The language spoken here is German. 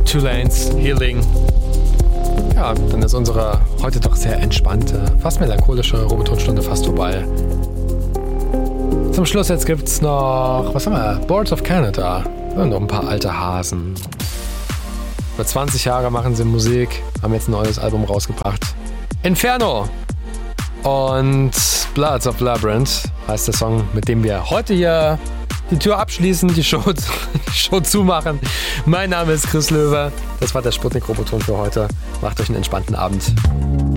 Two Lanes, Healing. Ja, dann ist unsere heute doch sehr entspannte, fast melancholische Robotonstunde fast vorbei. Zum Schluss jetzt gibt's noch, was haben wir? Boards of Canada. Ja, noch ein paar alte Hasen. Über 20 Jahre machen sie Musik, haben jetzt ein neues Album rausgebracht. Inferno! Und Bloods of Labyrinth heißt der Song, mit dem wir heute hier die Tür abschließen, die Show zumachen. Mein Name ist Chris Löwe. Das war der Sputnik Roboton für heute. Macht euch einen entspannten Abend.